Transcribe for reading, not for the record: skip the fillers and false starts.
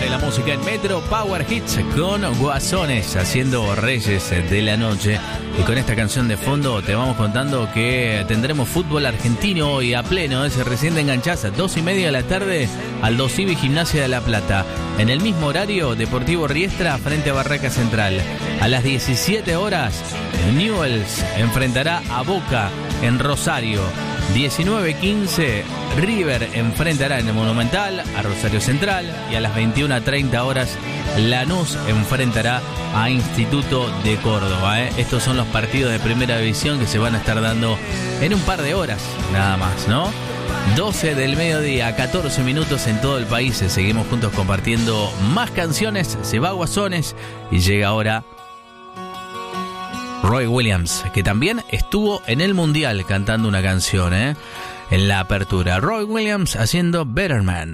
de la música en Metro Power Hits con Guasones haciendo Reyes de la Noche. Y con esta canción de fondo te vamos contando que tendremos fútbol argentino hoy a pleno. Se recién te enganchás a 2:30 de la tarde al Dosivi Gimnasia de La Plata. En el mismo horario, Deportivo Riestra frente a Barraca Central. A las 17 horas, Newell's enfrentará a Boca en Rosario. 19:15, River enfrentará en el Monumental a Rosario Central. Y a las 21:30 horas, Lanús enfrentará a Instituto de Córdoba. Estos son los partidos de Primera División que se van a estar dando en un par de horas, nada más, ¿no? 12 del mediodía, 14 minutos en todo el país. Seguimos juntos compartiendo más canciones. Se va Guasones y llega ahora Roy Williams, que también estuvo en el Mundial cantando una canción, en la apertura. Roy Williams haciendo Better Man.